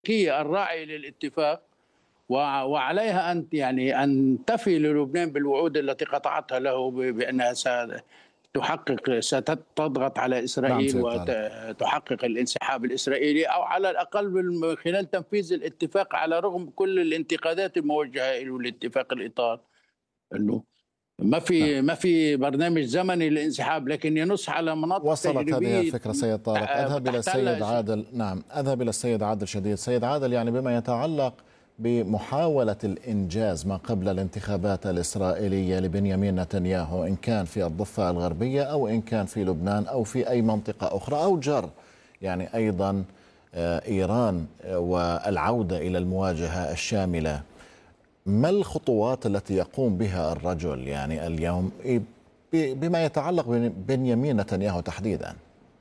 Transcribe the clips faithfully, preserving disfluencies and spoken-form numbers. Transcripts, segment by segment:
الراعي للاتفاق، وعليها أن يعني أن تفي للبنان بالوعود التي قطعتها له بأنها ستحقق ستضغط على إسرائيل نعم وتحقق الانسحاب الإسرائيلي، أو على الأقل من خلال تنفيذ الاتفاق على رغم كل الانتقادات الموجهة إلى الاتفاق الإطار. أنه ما في ما في برنامج زمني للانسحاب، لكن ينص على مناطق وصلت هذه الفكرة سيد طارق. أذهب إلى السيد عادل. نعم أذهب إلى السيد عادل شديد. سيد عادل، يعني بما يتعلق بمحاولة الإنجاز ما قبل الانتخابات الإسرائيلية لبنيامين نتنياهو، إن كان في الضفة الغربية أو إن كان في لبنان أو في أي منطقة أخرى أو جر يعني أيضا إيران والعودة إلى المواجهة الشاملة، ما الخطوات التي يقوم بها الرجل يعني اليوم بما يتعلق ببنيامين نتنياهو تحديدا؟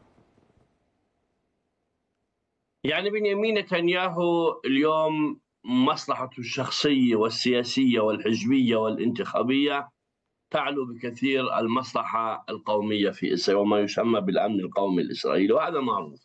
يعني بنيامين نتنياهو اليوم مصلحته الشخصية والسياسية والحزبية والانتخابية تعلو بكثير المصلحة القومية في إسرائيل وما يسمى بالأمن القومي الإسرائيلي، وهذا معروف.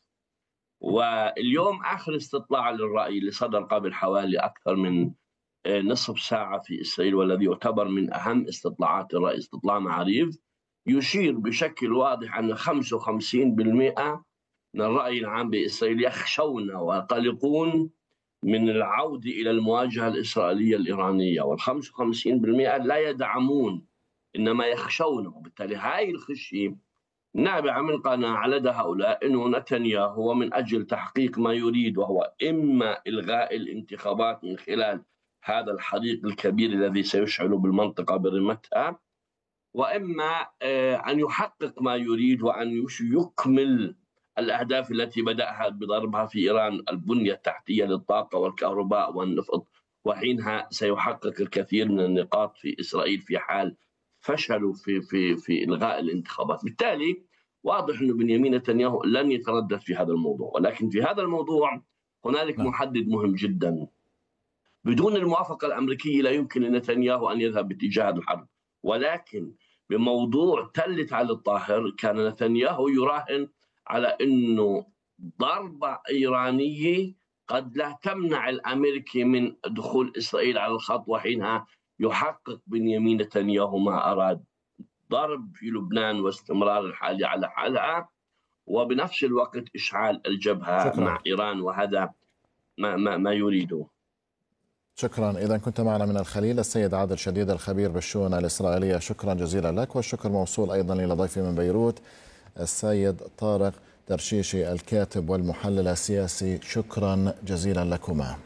واليوم آخر استطلاع للرأي اللي صدر قبل حوالي أكثر من نصف ساعة في إسرائيل، والذي يعتبر من أهم استطلاعات الرأي، استطلاع معريف، يشير بشكل واضح أن خمسة وخمسين بالمئة من الرأي العام بإسرائيل يخشون وقلقون من العودة إلى المواجهة الإسرائيلية الإيرانية، والخمسة وخمسين بالمئة لا يدعمون إنما يخشون. وبالتالي هاي الخشية نابعة من قناعة لدى هؤلاء أنه نتنياهو من أجل تحقيق ما يريد، وهو إما إلغاء الانتخابات من خلال هذا الحريق الكبير الذي سيشعل بالمنطقة برمتها، وإما أن يحقق ما يريد وأن يكمل الأهداف التي بدأها بضربها في إيران، البنية التحتية للطاقة والكهرباء والنفط، وحينها سيحقق الكثير من النقاط في إسرائيل في حال فشلوا في في في إلغاء الانتخابات. بالتالي واضح أن بنيامين نتنياهو لن يتردد في هذا الموضوع، ولكن في هذا الموضوع هنالك محدد مهم جدا. بدون الموافقة الأمريكية لا يمكن لنتنياهو أن يذهب باتجاه الحرب، ولكن بموضوع تلة علي الطاهر كان نتنياهو يراهن على أنه ضربة إيرانية قد لا تمنع الأمريكي من دخول إسرائيل على الخط، وحينها يحقق بنيامين نتنياهو ما أراد، ضرب في لبنان واستمرار الحالة على حالها، وبنفس الوقت إشعال الجبهة شكرا. مع إيران، وهذا ما, ما, ما يريده. شكرا. إذا كنت معنا من الخليل السيد عادل شديد الخبير بالشؤون الإسرائيلية، شكرا جزيلا لك. والشكر موصول أيضا إلى ضيفي من بيروت السيد طارق ترشيشي الكاتب والمحلل السياسي، شكرا جزيلا لكما.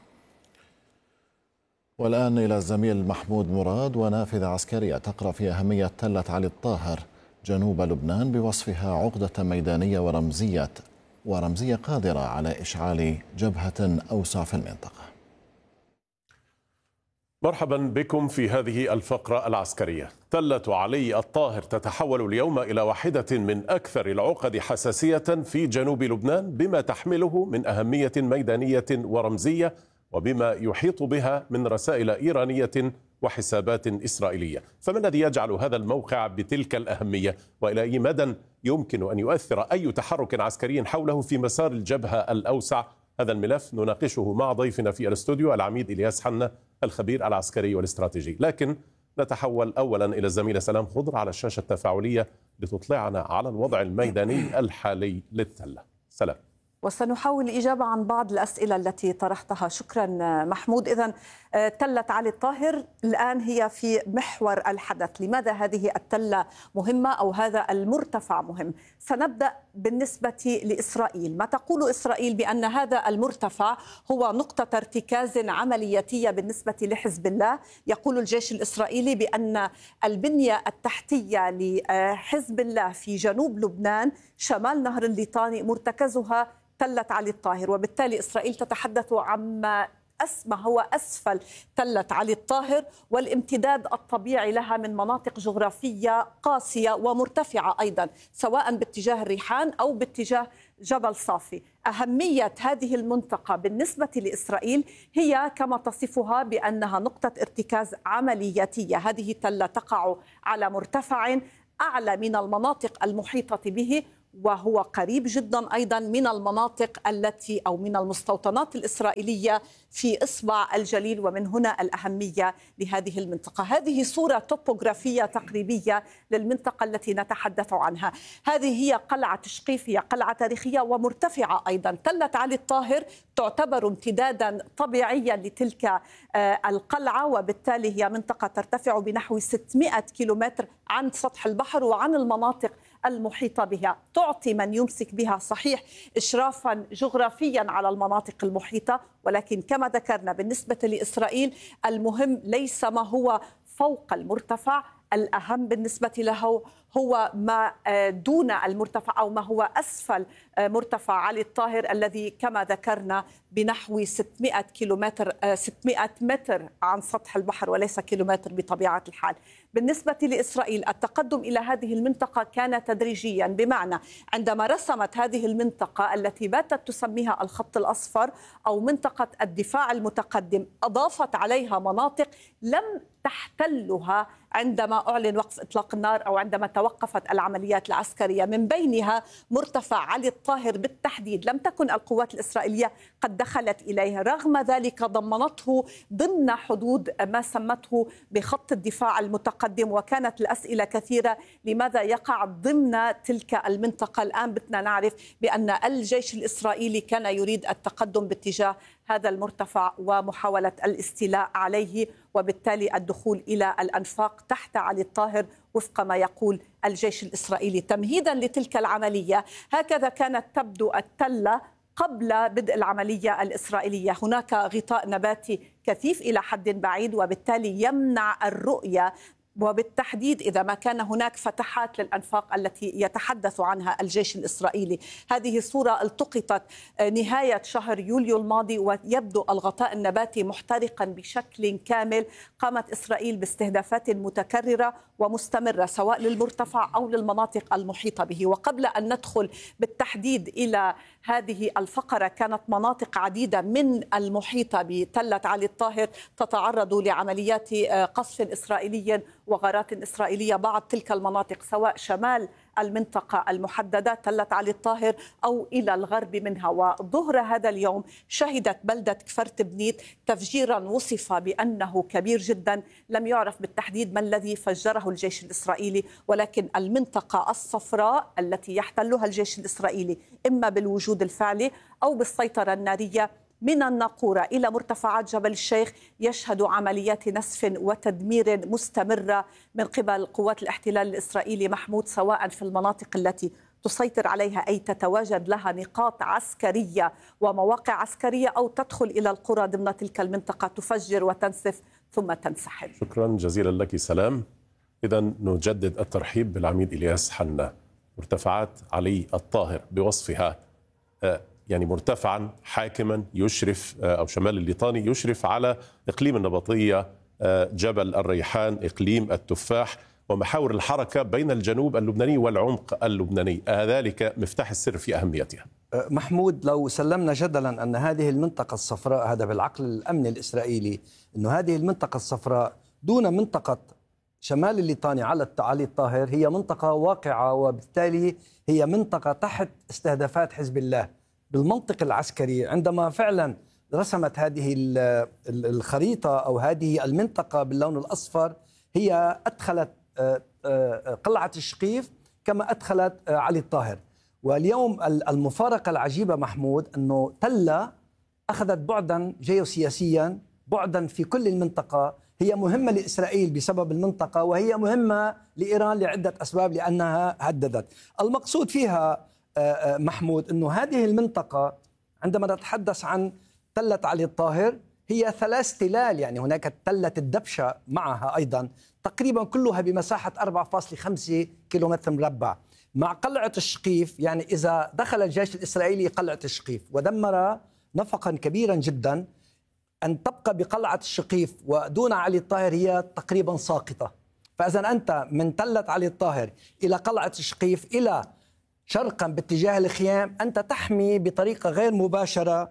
والآن إلى الزميل محمود مراد ونافذة عسكرية تقرأ في أهمية تلة علي الطاهر جنوب لبنان بوصفها عقدة ميدانية ورمزية ورمزية قادرة على إشعال جبهة أوسع في المنطقة. مرحبا بكم في هذه الفقرة العسكرية. تلة علي الطاهر تتحول اليوم إلى واحدة من أكثر العقد حساسية في جنوب لبنان، بما تحمله من أهمية ميدانية ورمزية، وبما يحيط بها من رسائل إيرانية وحسابات إسرائيلية. فما الذي يجعل هذا الموقع بتلك الأهمية، وإلى أي مدى يمكن أن يؤثر أي تحرك عسكري حوله في مسار الجبهة الأوسع؟ هذا الملف نناقشه مع ضيفنا في الاستوديو العميد إلياس حنا الخبير العسكري والاستراتيجي. لكن نتحول أولا إلى الزميلة سلام خضر على الشاشة التفاعلية لتطلعنا على الوضع الميداني الحالي للتلة. سلام. وسنحاول الإجابة عن بعض الأسئلة التي طرحتها. شكرا محمود. إذن تلة علي الطاهر الآن هي في محور الحدث. لماذا هذه التلة مهمة أو هذا المرتفع مهم؟ سنبدأ بالنسبة لإسرائيل. ما تقول إسرائيل بأن هذا المرتفع هو نقطة ارتكاز عملياتية بالنسبة لحزب الله. يقول الجيش الإسرائيلي بأن البنية التحتية لحزب الله في جنوب لبنان شمال نهر الليطاني مرتكزها تلة علي الطاهر، وبالتالي إسرائيل تتحدث عما أسمى هو أسفل تلة علي الطاهر والامتداد الطبيعي لها من مناطق جغرافية قاسية ومرتفعة أيضا، سواء باتجاه الريحان أو باتجاه جبل صافي. أهمية هذه المنطقة بالنسبة لإسرائيل هي كما تصفها بأنها نقطة ارتكاز عملياتية. هذه التلة تقع على مرتفع أعلى من المناطق المحيطة به، وهو قريب جدا أيضا من المناطق التي أو من المستوطنات الإسرائيلية في إصبع الجليل، ومن هنا الأهمية لهذه المنطقة. هذه صورة توبوغرافية تقريبية للمنطقة التي نتحدث عنها. هذه هي قلعة شقيف، هي قلعة تاريخية ومرتفعة أيضا. تلة علي الطاهر تعتبر امتدادا طبيعيا لتلك القلعة، وبالتالي هي منطقة ترتفع بنحو ستمائة كيلومتر عن سطح البحر وعن المناطق المحيطة بها. تعطي من يمسك بها صحيح إشرافا جغرافيا على المناطق المحيطة، ولكن كما ذكرنا بالنسبة لإسرائيل المهم ليس ما هو فوق المرتفع، الأهم بالنسبة له هو ما دون المرتفع أو ما هو أسفل مرتفع علي الطاهر الذي كما ذكرنا بنحو ستمائة كيلومتر ستمائة متر عن سطح البحر وليس كيلومتر بطبيعة الحال. بالنسبة لإسرائيل التقدم إلى هذه المنطقة كان تدريجيا، بمعنى عندما رسمت هذه المنطقة التي باتت تسميها الخط الأصفر أو منطقة الدفاع المتقدم، أضافت عليها مناطق لم تحتلها عندما أعلن وقف إطلاق النار أو عندما توقفت العمليات العسكرية، من بينها مرتفع علي الطاهر بالتحديد. لم تكن القوات الإسرائيلية قد دخلت إليه، رغم ذلك ضمنته ضمن حدود ما سمته بخط الدفاع المتقدم. وكانت الأسئلة كثيرة، لماذا يقع ضمن تلك المنطقة؟ الآن بدنا نعرف بأن الجيش الإسرائيلي كان يريد التقدم باتجاه هذا المرتفع ومحاولة الاستيلاء عليه، وبالتالي الدخول إلى الأنفاق تحت علي الطاهر وفق ما يقول الجيش الإسرائيلي. تمهيدا لتلك العملية هكذا كانت تبدو التلة قبل بدء العملية الإسرائيلية. هناك غطاء نباتي كثيف إلى حد بعيد، وبالتالي يمنع الرؤية، وبالتحديد إذا ما كان هناك فتحات للأنفاق التي يتحدث عنها الجيش الإسرائيلي. هذه الصورة التقطت نهاية شهر يوليو الماضي، ويبدو الغطاء النباتي محترقا بشكل كامل. قامت إسرائيل باستهدافات متكررة ومستمرة سواء للمرتفع أو للمناطق المحيطة به. وقبل أن ندخل بالتحديد إلى هذه الفقرة، كانت مناطق عديدة من المحيطة بتلة علي الطاهر تتعرض لعمليات قصف إسرائيلي وغارات إسرائيلية. بعض تلك المناطق سواء شمال المنطقة المحددة تلة علي الطاهر أو إلى الغرب منها. وظهر هذا اليوم شهدت بلدة كفر تبنيت تفجيرا وصف بأنه كبير جدا، لم يعرف بالتحديد ما الذي فجره الجيش الإسرائيلي، ولكن المنطقة الصفراء التي يحتلها الجيش الإسرائيلي إما بالوجود الفعلي أو بالسيطرة النارية من الناقورة إلى مرتفعات جبل الشيخ يشهد عمليات نسف وتدمير مستمرة من قبل قوات الاحتلال الإسرائيلي محمود، سواء في المناطق التي تسيطر عليها أي تتواجد لها نقاط عسكرية ومواقع عسكرية، أو تدخل إلى القرى ضمن تلك المنطقة تفجر وتنسف ثم تنسحب. شكرا جزيلا لك سلام. إذا نجدد الترحيب بالعميد إلياس حنا. مرتفعات علي الطاهر بوصفها يعني مرتفعا حاكما يشرف أو شمال الليطاني يشرف على إقليم النبطية، جبل الريحان، إقليم التفاح، ومحاور الحركة بين الجنوب اللبناني والعمق اللبناني. ذلك مفتاح السر في أهميتها. محمود، لو سلمنا جدلا أن هذه المنطقة الصفراء، هذا بالعقل الأمني الإسرائيلي، أن هذه المنطقة الصفراء دون منطقة شمال الليطاني على علي الطاهر هي منطقة واقعة، وبالتالي هي منطقة تحت استهدافات حزب الله. بالمنطق العسكري عندما فعلا رسمت هذه الخريطة أو هذه المنطقة باللون الأصفر، هي أدخلت قلعة الشقيف كما أدخلت علي الطاهر. واليوم المفارقة العجيبة محمود أنه تلة أخذت بعدا جيوسياسيا، بعدا في كل المنطقة. هي مهمة لإسرائيل بسبب المنطقة، وهي مهمة لإيران لعدة أسباب، لأنها هددت. المقصود فيها محمود أنه هذه المنطقة عندما نتحدث عن تلة علي الطاهر هي ثلاث تلال، يعني هناك تلة الدبشة معها أيضا تقريبا كلها بمساحة أربعة فاصلة خمسة كيلومتر مربع، مع قلعة الشقيف. يعني إذا دخل الجيش الإسرائيلي قلعة الشقيف ودمر نفقا كبيرا جدا، أن تبقى بقلعة الشقيف ودون علي الطاهر هي تقريبا ساقطة. فإذا أنت من تلة علي الطاهر إلى قلعة الشقيف إلى شرقا باتجاه الخيام، أنت تحمي بطريقة غير مباشرة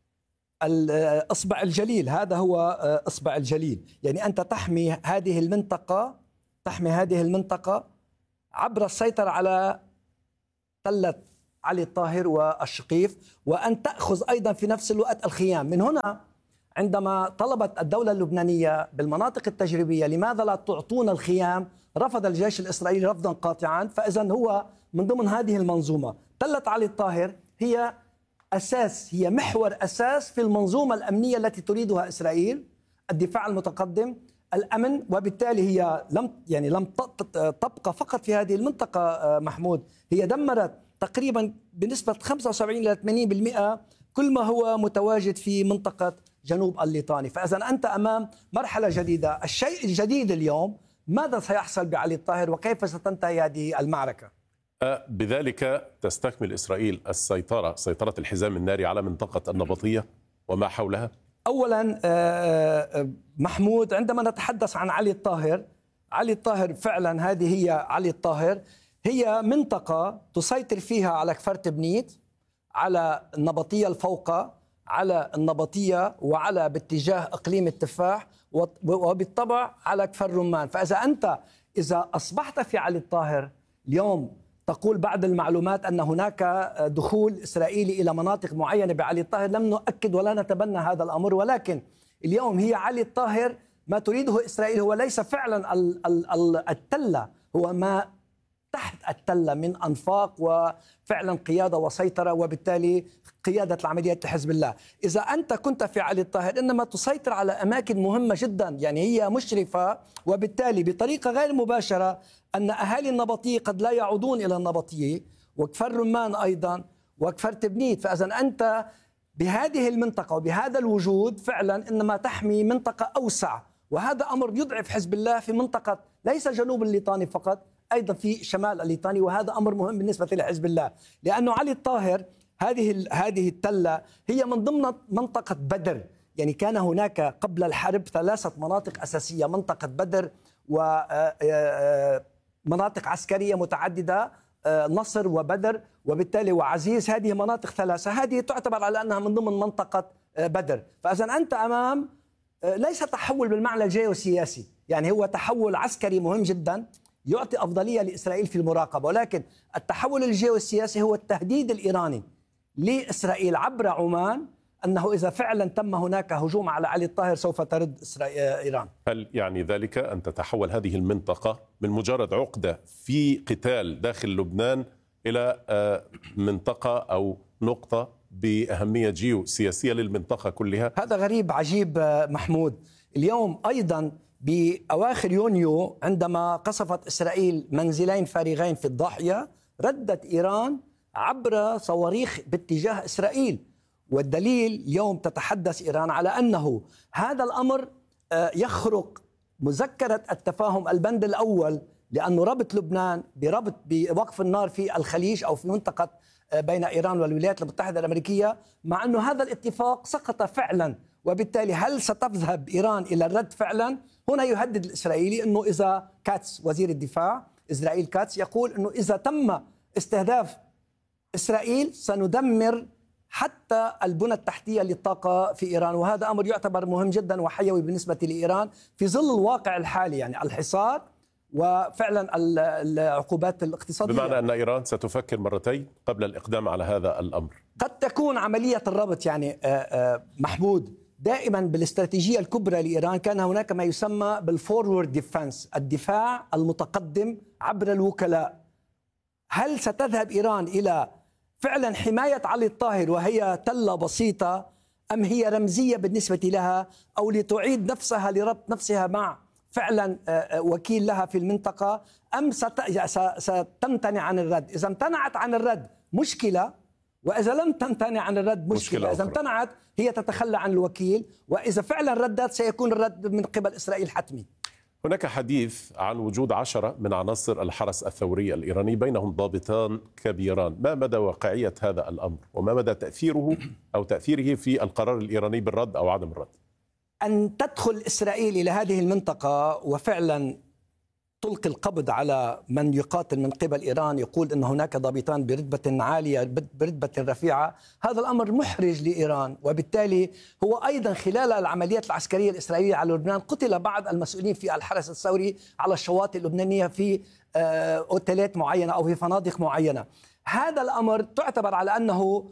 إصبع الجليل. هذا هو إصبع الجليل، يعني أنت تحمي هذه المنطقة، تحمي هذه المنطقة عبر السيطرة على تلة علي الطاهر والشقيف، وأن تأخذ أيضا في نفس الوقت الخيام. من هنا عندما طلبت الدولة اللبنانية بالمناطق التجريبية لماذا لا تعطون الخيام، رفض الجيش الإسرائيلي رفضا قاطعا. فإذا هو من ضمن هذه المنظومة تلة علي الطاهر هي أساس، هي محور أساس في المنظومة الأمنية التي تريدها إسرائيل، الدفاع المتقدم، الأمن. وبالتالي هي لم يعني لم تبقى فقط في هذه المنطقة محمود، هي دمرت تقريبا بنسبة خمسة وسبعين إلى ثمانين بالمئة كل ما هو متواجد في منطقة جنوب الليطاني. فإذا أنت أمام مرحلة جديدة. الشيء الجديد اليوم ماذا سيحصل بعلي الطاهر وكيف ستنتهي هذه المعركة؟ بذلك تستكمل إسرائيل السيطرة سيطرة الحزام الناري على منطقة النبطية وما حولها؟ أولا محمود، عندما نتحدث عن علي الطاهر، علي الطاهر فعلا هذه هي علي الطاهر، هي منطقة تسيطر فيها على كفر تبنيت، على النبطية الفوقة، على النبطية، وعلى باتجاه إقليم التفاح، وبالطبع على كفر رمان. فإذا أنت إذا أصبحت في علي الطاهر اليوم تقول بعض المعلومات أن هناك دخول إسرائيلي إلى مناطق معينة بعلي الطاهر، لم نؤكد ولا نتبنى هذا الأمر، ولكن اليوم هي علي الطاهر ما تريده إسرائيل هو ليس فعلا التلة، هو ما تحت التلة من أنفاق وفعلا قيادة وسيطرة، وبالتالي قيادة العمليات لحزب الله. إذا أنت كنت في علي الطاهر إنما تسيطر على أماكن مهمة جدا، يعني هي مشرفة، وبالتالي بطريقة غير مباشرة أن أهالي النبطية قد لا يعودون إلى النبطية، وكفر رمان أيضا، وكفر تبنيت. فإذا أنت بهذه المنطقة وبهذا الوجود فعلا إنما تحمي منطقة أوسع، وهذا أمر يضعف حزب الله في منطقة ليس جنوب الليطاني فقط، أيضا في شمال الليطاني، وهذا أمر مهم بالنسبة لحزب الله. لأنه علي الطاهر هذه هذه التلة هي من ضمن منطقة بدر، يعني كان هناك قبل الحرب ثلاثة مناطق أساسية، منطقة بدر ومناطق عسكرية متعددة، نصر وبدر وبالتالي وعزيز، هذه مناطق ثلاثة، هذه تعتبر على أنها من ضمن منطقة بدر. فإذا أنت أمام ليس تحول بالمعنى الجيوسياسي، يعني هو تحول عسكري مهم جدا يعطي أفضلية لإسرائيل في المراقبة، ولكن التحول الجيوسياسي هو التهديد الإيراني لإسرائيل عبر عمان، أنه إذا فعلا تم هناك هجوم على علي الطاهر سوف ترد إيران. هل يعني ذلك أن تتحول هذه المنطقة من مجرد عقدة في قتال داخل لبنان إلى منطقة أو نقطة بأهمية جيوسياسية للمنطقة كلها؟ هذا غريب عجيب محمود. اليوم أيضا بأواخر يونيو عندما قصفت إسرائيل منزلين فارغين في الضاحية، ردت إيران عبر صواريخ باتجاه إسرائيل، والدليل اليوم تتحدث إيران على أنه هذا الأمر يخرق مذكرة التفاهم البند الأول، لأنه ربط لبنان بربط بوقف النار في الخليج أو في منطقة بين إيران والولايات المتحدة الأمريكية، مع أنه هذا الاتفاق سقط فعلا. وبالتالي هل ستذهب إيران إلى الرد فعلا؟ هنا يهدد الإسرائيلي أنه إذا كاتس وزير الدفاع إسرائيل كاتس يقول أنه إذا تم استهداف إسرائيل سندمر حتى البنى التحتية للطاقة في إيران، وهذا أمر يعتبر مهم جدا وحيوي بالنسبة لإيران في ظل الواقع الحالي، يعني الحصار وفعلا العقوبات الاقتصادية. بمعنى أن إيران ستفكر مرتين قبل الإقدام على هذا الأمر. قد تكون عملية الربط، يعني محمود دائما بالاستراتيجية الكبرى لإيران كان هناك ما يسمى بالفورورد ديفنس، الدفاع المتقدم عبر الوكلاء. هل ستذهب إيران إلى فعلا حماية علي الطاهر وهي تلة بسيطة، أم هي رمزية بالنسبة لها، أو لتعيد نفسها لربط نفسها مع فعلا وكيل لها في المنطقة، أم ستمتنع عن الرد؟ إذا امتنعت عن الرد مشكلة، وإذا لم تمتنع عن الرد مشكلة, مشكلة إذا امتنعت هي تتخلى عن الوكيل، وإذا فعلا ردت سيكون الرد من قبل إسرائيل حتمي. هناك حديث عن وجود عشرة من عناصر الحرس الثوري الإيراني بينهم ضابطان كبيران، ما مدى واقعية هذا الأمر وما مدى تأثيره أو تأثيره في القرار الإيراني بالرد أو عدم الرد؟ أن تدخل إسرائيل إلى هذه المنطقة وفعلا تلقي القبض على من يقاتل من قبل إيران، يقول أن هناك ضابطان برتبة عالية برتبة رفيعة، هذا الأمر محرج لإيران. وبالتالي هو أيضا خلال العمليات العسكرية الإسرائيلية على لبنان قتل بعض المسؤولين في الحرس الثوري على الشواطئ اللبنانية في أوتيلات معينة أو في فنادق معينة. هذا الأمر تعتبر على أنه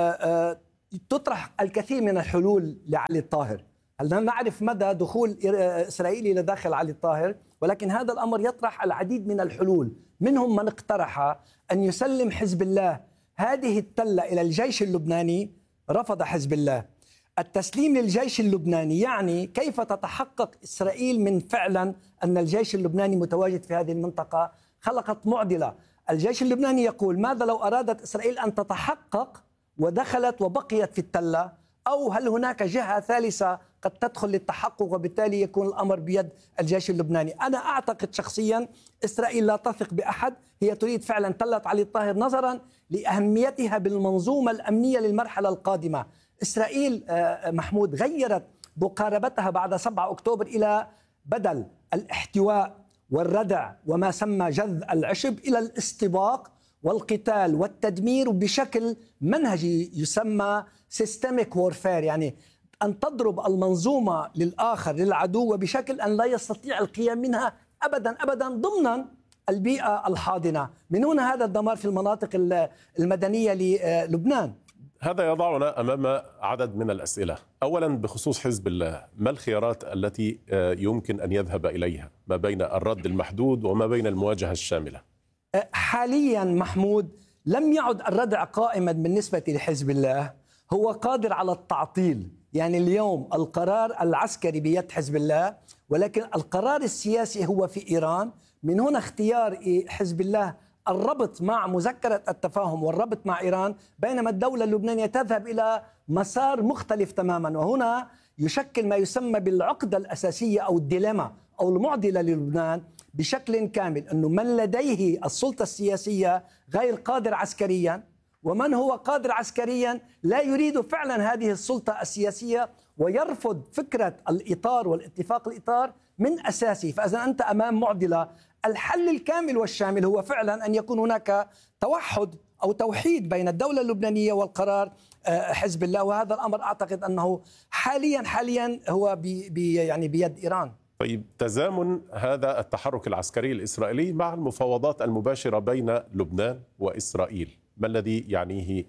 تطرح الكثير من الحلول لعلي الطاهر. هل نعرف مدى دخول إسرائيل إلى داخل علي الطاهر، ولكن هذا الأمر يطرح العديد من الحلول. منهم من اقترح أن يسلم حزب الله هذه التلة إلى الجيش اللبناني، رفض حزب الله. التسليم للجيش اللبناني يعني كيف تتحقق إسرائيل من فعلا أن الجيش اللبناني متواجد في هذه المنطقة، خلقت معضلة. الجيش اللبناني يقول ماذا لو أرادت إسرائيل أن تتحقق ودخلت وبقيت في التلة، أو هل هناك جهة ثالثة قد تدخل للتحقق وبالتالي يكون الأمر بيد الجيش اللبناني. أنا أعتقد شخصيا إسرائيل لا تثق بأحد، هي تريد فعلا تلة علي الطاهر نظرا لأهميتها بالمنظومة الأمنية للمرحلة القادمة. إسرائيل محمود غيرت مقاربتها بعد سبعة أكتوبر إلى بدل الاحتواء والردع وما سمى جذ العشب إلى الاستباق والقتال والتدمير بشكل منهجي يسمى سيستميك وورفير، يعني أن تضرب المنظومة للآخر للعدو وبشكل أن لا يستطيع القيام منها أبدا أبدا ضمن البيئة الحاضنة. من هنا هذا الدمار في المناطق المدنية للبنان. هذا يضعنا أمام عدد من الأسئلة. أولا بخصوص حزب الله، ما الخيارات التي يمكن أن يذهب إليها ما بين الرد المحدود وما بين المواجهة الشاملة؟ حاليا محمود لم يعد الردع قائما بالنسبة لحزب الله، هو قادر على التعطيل. يعني اليوم القرار العسكري بيد حزب الله، ولكن القرار السياسي هو في إيران. من هنا اختيار حزب الله الربط مع مذكرة التفاهم والربط مع إيران، بينما الدولة اللبنانية تذهب إلى مسار مختلف تماما. وهنا يشكل ما يسمى بالعقدة الأساسية أو الديليما أو المعضلة للبنان بشكل كامل، أنه من لديه السلطة السياسية غير قادر عسكريا، ومن هو قادر عسكريا لا يريد فعلا هذه السلطة السياسية ويرفض فكرة الإطار والاتفاق الإطار من أساسه. فإذا أنت أمام معضلة. الحل الكامل والشامل هو فعلا أن يكون هناك توحد أو توحيد بين الدولة اللبنانية والقرار حزب الله، وهذا الأمر أعتقد أنه حاليا حاليا هو بي بي يعني بيد إيران. طيب تزامن هذا التحرك العسكري الإسرائيلي مع المفاوضات المباشرة بين لبنان وإسرائيل، ما الذي يعنيه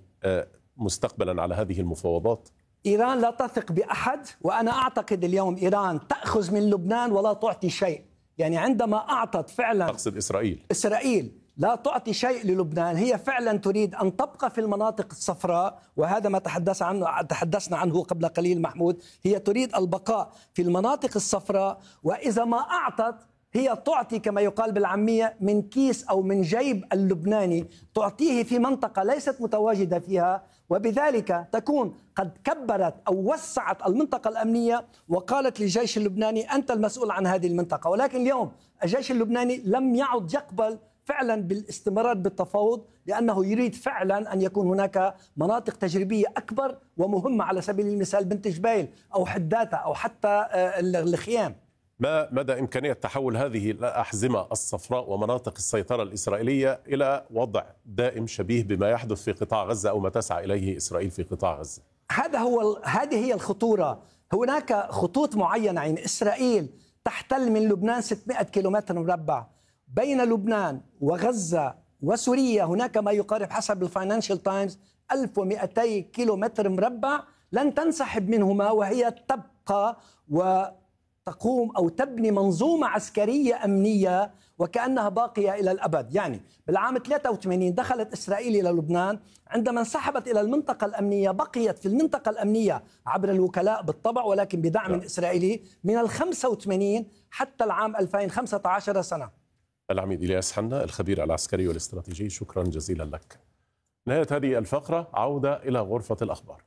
مستقبلا على هذه المفاوضات؟ إيران لا تثق بأحد، وأنا أعتقد اليوم إيران تأخذ من لبنان ولا تعطي شيء. يعني عندما أعطت فعلا، أقصد إسرائيل إسرائيل لا تعطي شيء للبنان، هي فعلا تريد أن تبقى في المناطق الصفراء، وهذا ما تحدث عنه تحدثنا عنه قبل قليل محمود. هي تريد البقاء في المناطق الصفراء، وإذا ما أعطت هي تعطي كما يقال بالعامية من كيس أو من جيب اللبناني، تعطيه في منطقة ليست متواجدة فيها، وبذلك تكون قد كبرت أو وسعت المنطقة الأمنية وقالت للجيش اللبناني أنت المسؤول عن هذه المنطقة. ولكن اليوم الجيش اللبناني لم يعد يقبل فعلا بالاستمرار بالتفاوض، لأنه يريد فعلا أن يكون هناك مناطق تجريبية أكبر ومهمة، على سبيل المثال بنت جبيل أو حداتا أو حتى الخيام. ما مدى إمكانية تحول هذه الأحزمة الصفراء ومناطق السيطرة الإسرائيلية إلى وضع دائم شبيه بما يحدث في قطاع غزة أو ما تسعى إليه إسرائيل في قطاع غزة؟ هذا هو هذه هي الخطورة. هناك خطوط معينة. يعني إسرائيل تحتل من لبنان ستمائة كيلومتر مربع، بين لبنان وغزة وسوريا هناك ما يقارب حسب الفاينانشال تايمز ألف ومئتي كيلومتر مربع لن تنسحب منهما، وهي تبقى و تقوم أو تبني منظومة عسكرية أمنية وكأنها باقية إلى الأبد. يعني بالعام ثلاثة وثمانين دخلت إسرائيل إلى لبنان، عندما انسحبت إلى المنطقة الأمنية بقيت في المنطقة الأمنية عبر الوكلاء بالطبع، ولكن بدعم إسرائيلي من الخمسة وثمانين حتى العام ألفين وخمسة عشر سنة. العميد إلياس حنا الخبير العسكري والاستراتيجي، شكرا جزيلا لك. نهاية هذه الفقرة، عودة إلى غرفة الأخبار.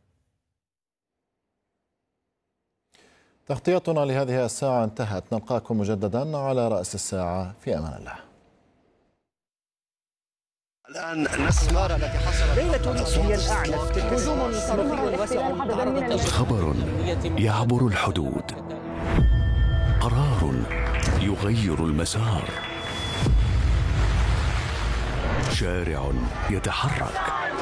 تغطيتنا لهذه الساعة انتهت، نلقاكم مجددا على رأس الساعة، في أمان الله. الآن نسمع التي حصلت ليلة هي الأعنف هجوم صاروخي. خبر يعبر الحدود، قرار يغير المسار، شارع يتحرك.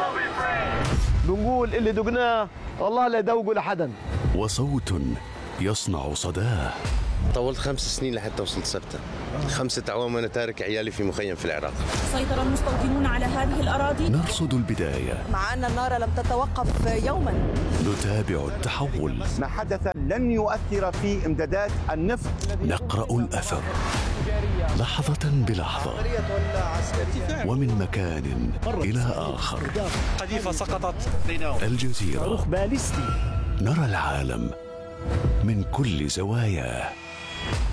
بنقول اللي دقناه والله لا يدوقوا لحدا، وصوت يصنع صداه. طولت خمس سنين لحتى وصلت سبتة. خمسة أعوام وأنا تارك عيالي في مخيم في العراق. سيطر المستوطنون على هذه الأراضي. نرصد البداية مع أن النار لم تتوقف يوما. نتابع التحول. ما حدث لن يؤثر في إمدادات النفط. نقرأ الأثر لحظة بلحظة ومن مكان إلى آخر. قذيفة سقطت. الجزيرة. نرى العالم من كل زواياه.